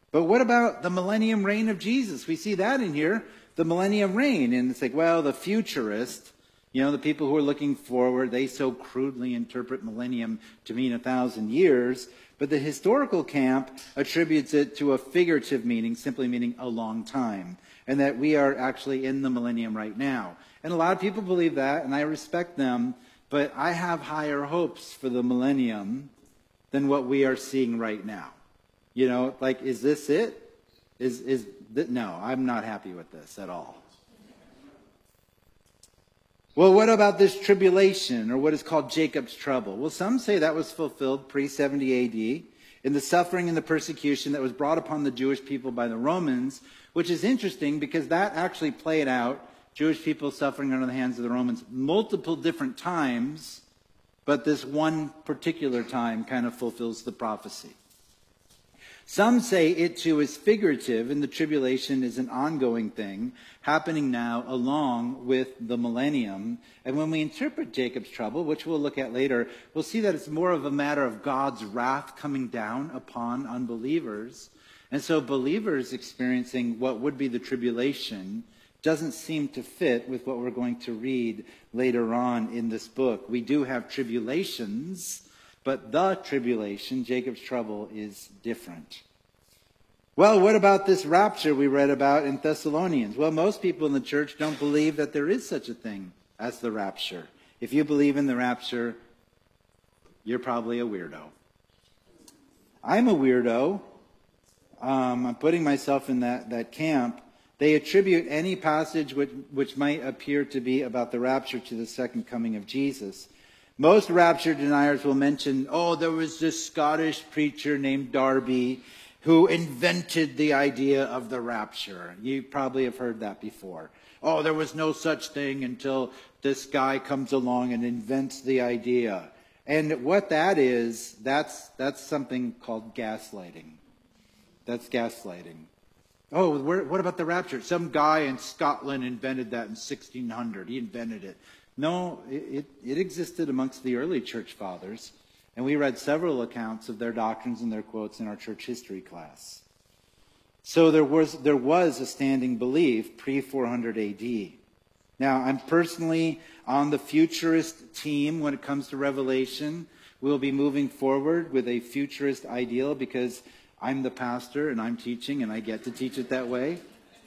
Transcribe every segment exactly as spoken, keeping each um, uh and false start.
But what about the millennium reign of Jesus? We see that in here, the millennium reign. And it's like, well, the futurist, you know, the people who are looking forward, they so crudely interpret millennium to mean a thousand years. But the historical camp attributes it to a figurative meaning, simply meaning a long time. And that we are actually in the millennium right now. And a lot of people believe that, and I respect them. But I have higher hopes for the millennium than what we are seeing right now. You know, like, is this it? Is is th- no, I'm not happy with this at all. Well, what about this tribulation, or what is called Jacob's trouble? Well, some say that was fulfilled pre seventy A D in the suffering and the persecution that was brought upon the Jewish people by the Romans, which is interesting because that actually played out, Jewish people suffering under the hands of the Romans, multiple different times, but this one particular time kind of fulfills the prophecy. Some say it too is figurative, and the tribulation is an ongoing thing happening now along with the millennium. And when we interpret Jacob's trouble, which we'll look at later, we'll see that it's more of a matter of God's wrath coming down upon unbelievers. And so believers experiencing what would be the tribulation doesn't seem to fit with what we're going to read later on in this book. We do have tribulations, but the tribulation, Jacob's trouble, is different. Well, what about this rapture we read about in Thessalonians? Well, most people in the church don't believe that there is such a thing as the rapture. If you believe in the rapture, you're probably a weirdo. I'm a weirdo. Um, I'm putting myself in that, that camp. They attribute any passage which, which might appear to be about the rapture to the second coming of Jesus. Most rapture deniers will mention, oh, there was this Scottish preacher named Darby who invented the idea of the rapture. You probably have heard that before. Oh, there was no such thing until this guy comes along and invents the idea. And what that is, that's that's something called gaslighting. That's gaslighting. Oh, where, what about the rapture? Some guy in Scotland invented that in sixteen hundred. He invented it. No, it, it existed amongst the early church fathers, and we read several accounts of their doctrines and their quotes in our church history class. So there was there was a standing belief pre four hundred A D. Now, I'm personally on the futurist team when it comes to Revelation. We'll be moving forward with a futurist ideal because I'm the pastor and I'm teaching and I get to teach it that way.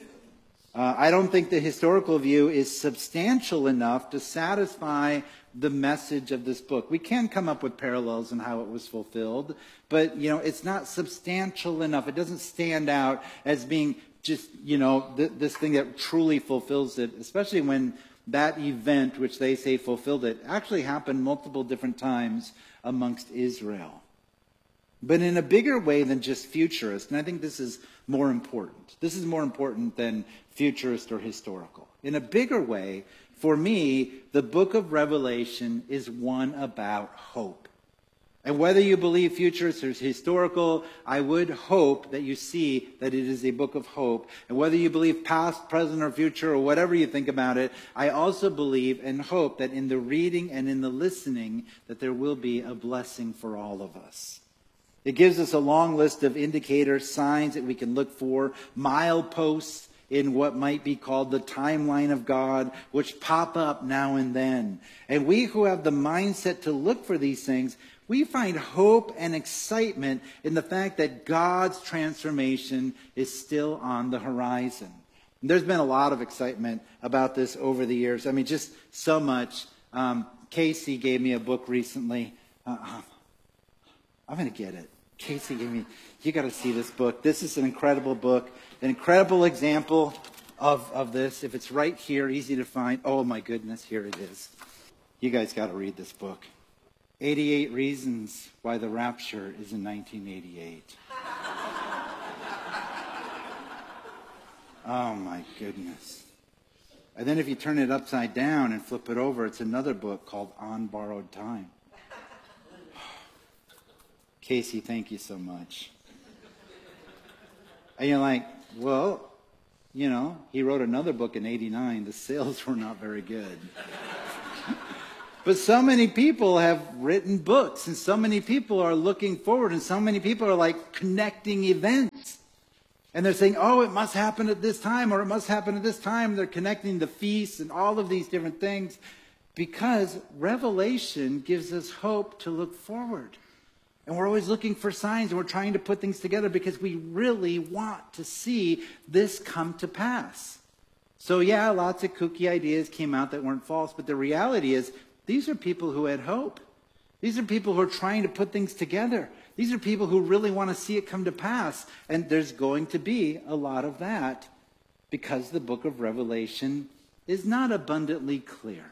Uh, I don't think the historical view is substantial enough to satisfy the message of this book. We can come up with parallels in how it was fulfilled, but, you know, it's not substantial enough. It doesn't stand out as being just, you know, th- this thing that truly fulfills it, especially when that event, which they say fulfilled it, actually happened multiple different times amongst Israel. But in a bigger way than just futurist, and I think this is more important. This is more important than futurist or historical. In a bigger way, for me, the book of Revelation is one about hope. And whether you believe futurist or historical, I would hope that you see that it is a book of hope. And whether you believe past, present, or future, or whatever you think about it, I also believe and hope that in the reading and in the listening, that there will be a blessing for all of us. It gives us a long list of indicators, signs that we can look for, mileposts in what might be called the timeline of God, which pop up now and then. And we who have the mindset to look for these things, we find hope and excitement in the fact that God's transformation is still on the horizon. And there's been a lot of excitement about this over the years. I mean, just so much. Um, Casey gave me a book recently. Uh, I'm going to get it. Casey gave me, you got to see this book. This is an incredible book, an incredible example of, of this. If it's right here, easy to find. Oh, my goodness, here it is. You guys got to read this book. eighty-eight Reasons Why the Rapture is in nineteen eighty-eight. Oh, my goodness. And then if you turn it upside down and flip it over, it's another book called On Borrowed Time. Casey, thank you so much. And you're like, well, you know, he wrote another book in eighty-nine. The sales were not very good. But so many people have written books, and so many people are looking forward, and so many people are like connecting events. And they're saying, oh, it must happen at this time, or it must happen at this time. They're connecting the feasts and all of these different things because Revelation gives us hope to look forward. And we're always looking for signs, and we're trying to put things together because we really want to see this come to pass. So yeah, lots of kooky ideas came out that weren't false, but the reality is these are people who had hope. These are people who are trying to put things together. These are people who really want to see it come to pass. And there's going to be a lot of that because the book of Revelation is not abundantly clear.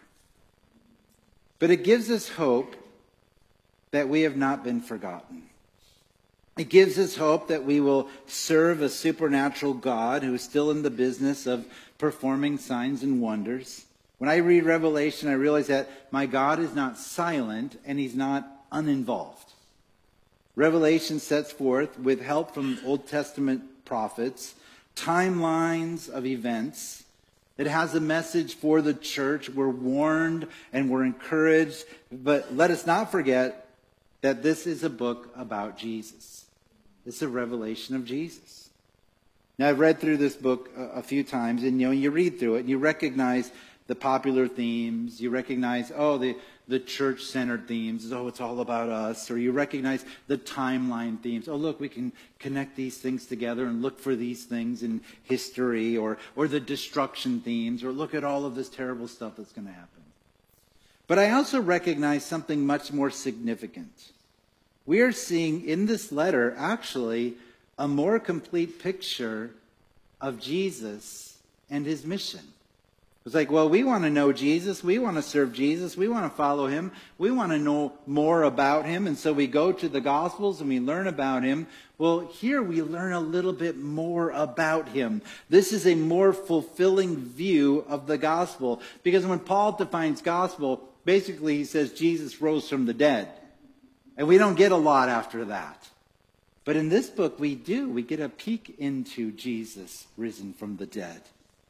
But it gives us hope that we have not been forgotten. It gives us hope that we will serve a supernatural God who is still in the business of performing signs and wonders. When I read Revelation, I realize that my God is not silent and he's not uninvolved. Revelation sets forth, with help from Old Testament prophets, timelines of events. It has a message for the church. We're warned and we're encouraged. But let us not forget that this is a book about Jesus. It's a revelation of Jesus. Now, I've read through this book a, a few times, and you know, you read through it and you recognize the popular themes. You recognize, oh, the, the church-centered themes. Oh, it's all about us. Or you recognize the timeline themes. Oh, look, we can connect these things together and look for these things in history. Or, or the destruction themes. Or look at all of this terrible stuff that's going to happen. But I also recognize something much more significant. We are seeing in this letter, actually, a more complete picture of Jesus and his mission. It's like, well, we want to know Jesus. We want to serve Jesus. We want to follow him. We want to know more about him. And so we go to the Gospels and we learn about him. Well, here we learn a little bit more about him. This is a more fulfilling view of the gospel. Because when Paul defines gospel, basically he says Jesus rose from the dead. And we don't get a lot after that. But in this book we do. We get a peek into Jesus risen from the dead.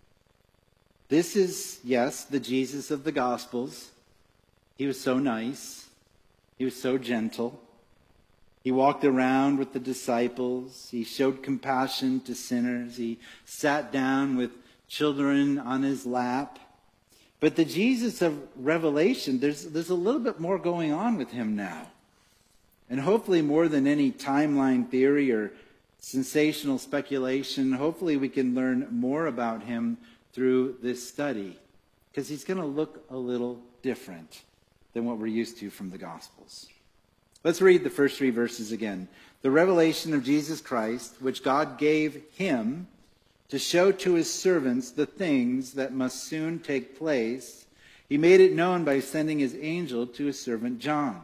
This is, yes, the Jesus of the Gospels. He was so nice. He was so gentle. He walked around with the disciples. He showed compassion to sinners. He sat down with children on his lap. But the Jesus of Revelation, there's, there's a little bit more going on with him now. And hopefully more than any timeline theory or sensational speculation, hopefully we can learn more about him through this study, because he's going to look a little different than what we're used to from the Gospels. Let's read the first three verses again. The revelation of Jesus Christ, which God gave him to show to his servants the things that must soon take place, he made it known by sending his angel to his servant John,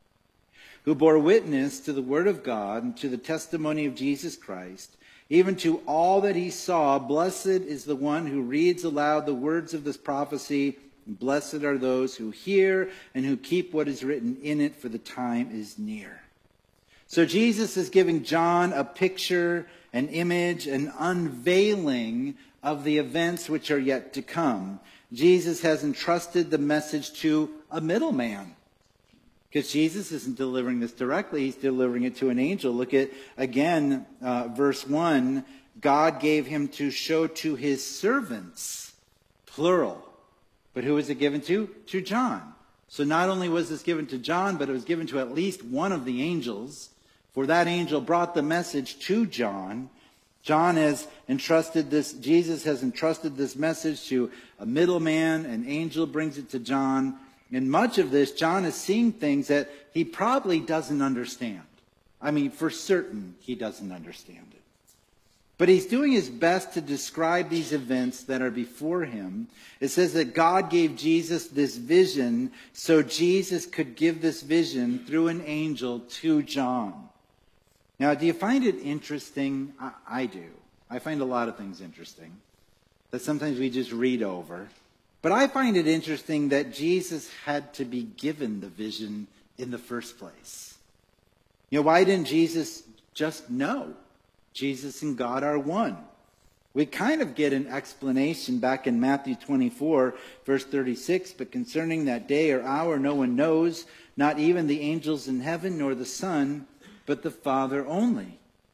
who bore witness to the word of God and to the testimony of Jesus Christ, even to all that he saw. Blessed is the one who reads aloud the words of this prophecy. And blessed are those who hear and who keep what is written in it, for the time is near. So Jesus is giving John a picture, an image, an unveiling of the events which are yet to come. Jesus has entrusted the message to a middleman. Because Jesus isn't delivering this directly, he's delivering it to an angel. Look at, again, uh, verse one. God gave him to show to his servants, plural. But who was it given to? To John. So not only was this given to John, but it was given to at least one of the angels. For that angel brought the message to John. John has entrusted this, Jesus has entrusted this message to a middleman. An angel brings it to John. In much of this, John is seeing things that he probably doesn't understand. I mean, for certain, he doesn't understand it. But he's doing his best to describe these events that are before him. It says that God gave Jesus this vision so Jesus could give this vision through an angel to John. Now, do you find it interesting? I, I do. I find a lot of things interesting that sometimes we just read over. But I find it interesting that Jesus had to be given the vision in the first place. You know, why didn't Jesus just know? Jesus and God are one. We kind of get an explanation back in Matthew twenty-four, verse thirty-six. But concerning that day or hour, no one knows, not even the angels in heaven, nor the Son, but the Father only.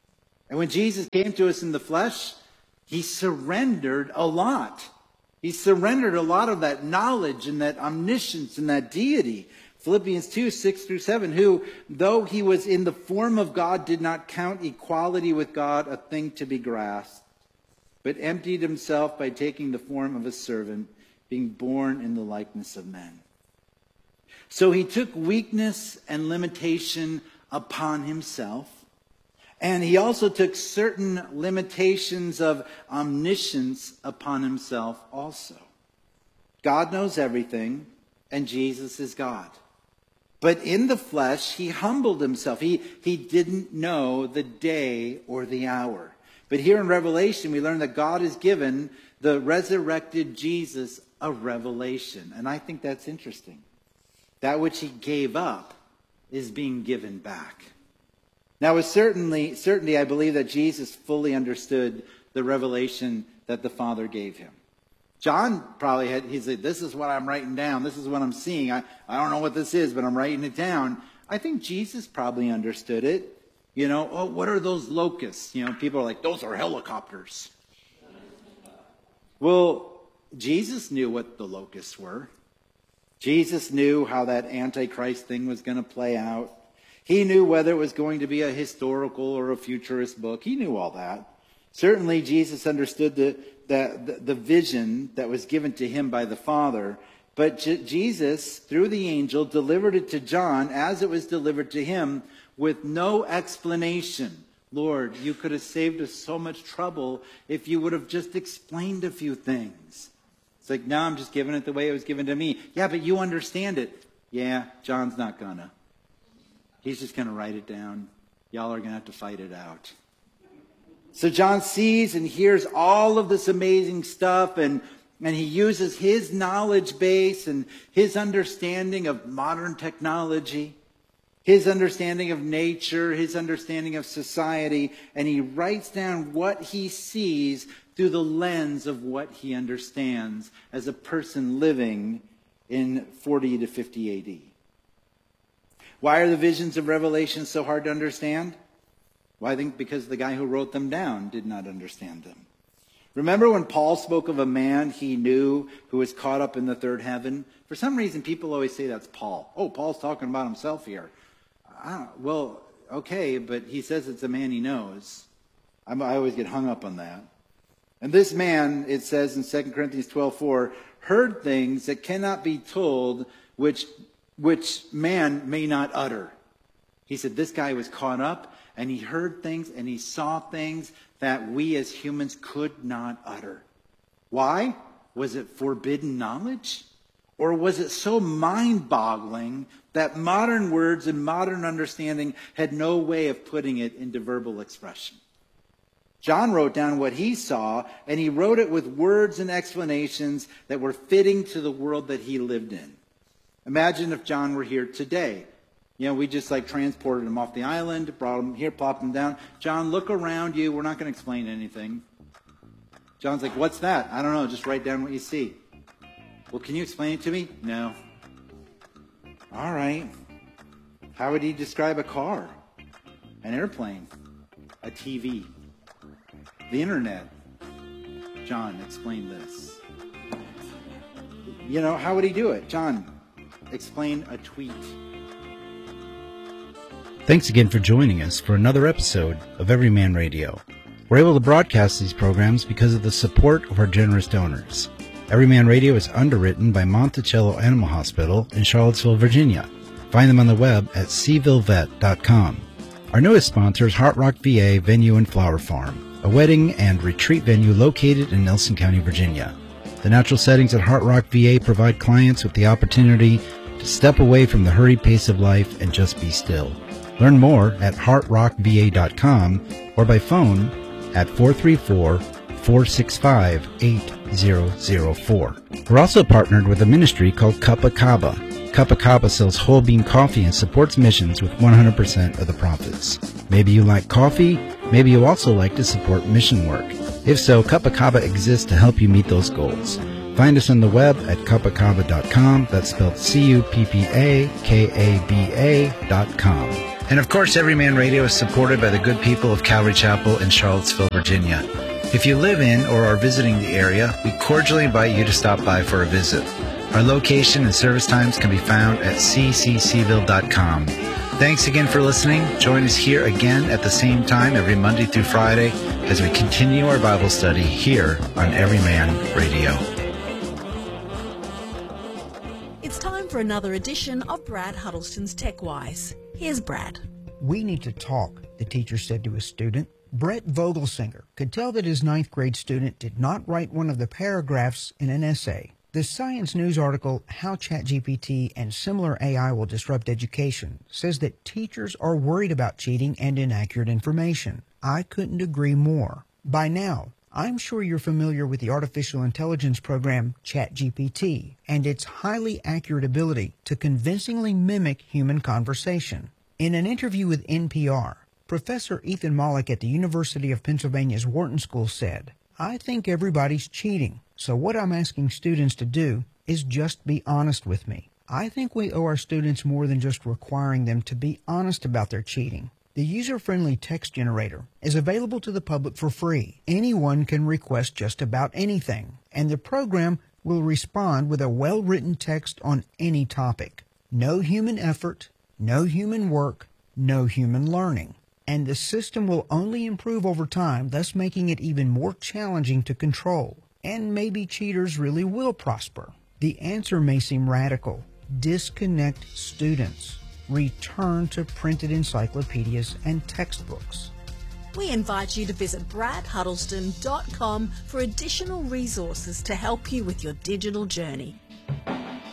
And when Jesus came to us in the flesh, he surrendered a lot. He surrendered a lot of that knowledge and that omniscience and that deity. Philippians two, six through seven, who, though he was in the form of God, did not count equality with God a thing to be grasped, but emptied himself by taking the form of a servant, being born in the likeness of men. So he took weakness and limitation upon himself, and he also took certain limitations of omniscience upon himself also. God knows everything, and Jesus is God. But in the flesh, he humbled himself. He, he didn't know the day or the hour. But here in Revelation, we learn that God has given the resurrected Jesus a revelation. And I think that's interesting. That which he gave up is being given back. Now, with certainly, certainty, I believe that Jesus fully understood the revelation that the Father gave him. John probably had, he said, this is what I'm writing down. This is what I'm seeing. I, I don't know what this is, but I'm writing it down. I think Jesus probably understood it. You know, oh, what are those locusts? You know, people are like, those are helicopters. Well, Jesus knew what the locusts were. Jesus knew how that Antichrist thing was going to play out. He knew whether it was going to be a historical or a futurist book. He knew all that. Certainly, Jesus understood the, the, the vision that was given to him by the Father. But J- Jesus, through the angel, delivered it to John as it was delivered to him with no explanation. Lord, you could have saved us so much trouble if you would have just explained a few things. It's like, no, I'm just giving it the way it was given to me. Yeah, but you understand it. Yeah, John's not gonna. He's just gonna write it down. Y'all are gonna have to fight it out. So John sees and hears all of this amazing stuff, and, and he uses his knowledge base and his understanding of modern technology, his understanding of nature, his understanding of society, and he writes down what he sees through the lens of what he understands as a person living in forty to fifty A D. Why are the visions of Revelation so hard to understand? Well, I think because the guy who wrote them down did not understand them. Remember when Paul spoke of a man he knew who was caught up in the third heaven? For some reason, people always say that's Paul. Oh, Paul's talking about himself here. Ah, well, okay, but he says it's a man he knows. I'm, I always get hung up on that. And this man, it says in Second Corinthians twelve four, heard things that cannot be told, which, which man may not utter. He said this guy was caught up, and he heard things, and he saw things that we as humans could not utter. Why? Was it forbidden knowledge? Or was it so mind-boggling that modern words and modern understanding had no way of putting it into verbal expression? John wrote down what he saw, and he wrote it with words and explanations that were fitting to the world that he lived in. Imagine if John were here today. You know, we just like transported him off the island, brought him here, plopped him down. John, look around you. We're not going to explain anything. John's like, what's that? I don't know. Just write down what you see. Well, can you explain it to me? No. All right. How would he describe a car? An airplane? A T V? The internet? John, explain this. You know, how would he do it? John, explain a tweet. Thanks again for joining us for another episode of Everyman Radio. We're able to broadcast these programs because of the support of our generous donors. Everyman Radio is underwritten by Monticello Animal Hospital in Charlottesville, Virginia. Find them on the web at seville vet dot com. Our newest sponsor is Heart Rock V A Venue and Flower Farm, a wedding and retreat venue located in Nelson County, Virginia. The natural settings at Heart Rock V A provide clients with the opportunity to step away from the hurried pace of life and just be still. Learn more at heart rock v a dot com or by phone at four three four, four six five, eight zero zero four. We're also partnered with a ministry called Cuppa Cava. Cuppa Cava sells whole bean coffee and supports missions with one hundred percent of the profits. Maybe you like coffee, maybe you also like to support mission work. If so, Cuppa Cava exists to help you meet those goals. Find us on the web at cuppa cava dot com. That's spelled C U P P A K A B A dot com. And of course, Everyman Radio is supported by the good people of Calvary Chapel in Charlottesville, Virginia. If you live in or are visiting the area, we cordially invite you to stop by for a visit. Our location and service times can be found at c c c ville dot com. Thanks again for listening. Join us here again at the same time every Monday through Friday as we continue our Bible study here on Everyman Radio. It's time for another edition of Brad Huddleston's TechWise. Here's Brad. We need to talk, the teacher said to a student. Brett Vogelsinger could tell that his ninth grade student did not write one of the paragraphs in an essay. The Science News article, How ChatGPT and Similar A I Will Disrupt Education, says that teachers are worried about cheating and inaccurate information. I couldn't agree more. By now, I'm sure you're familiar with the artificial intelligence program ChatGPT and its highly accurate ability to convincingly mimic human conversation. In an interview with N P R, Professor Ethan Mollick at the University of Pennsylvania's Wharton School said, I think everybody's cheating, so what I'm asking students to do is just be honest with me. I think we owe our students more than just requiring them to be honest about their cheating. The user-friendly text generator is available to the public for free. Anyone can request just about anything, and the program will respond with a well-written text on any topic. No human effort, no human work, no human learning. And the system will only improve over time, thus making it even more challenging to control. And maybe cheaters really will prosper. The answer may seem radical. Disconnect students. Return to printed encyclopedias and textbooks. We invite you to visit brad huddleston dot com for additional resources to help you with your digital journey.